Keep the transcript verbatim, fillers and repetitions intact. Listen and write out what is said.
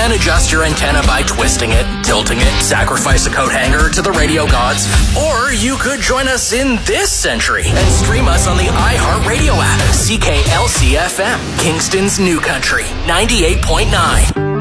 then adjust your antenna by twisting it, tilting it, sacrifice a coat hanger to the radio gods. Or you could join us in this century and stream us on the iHeartRadio app. C K L C F M, Kingston's New Country, ninety-eight point nine.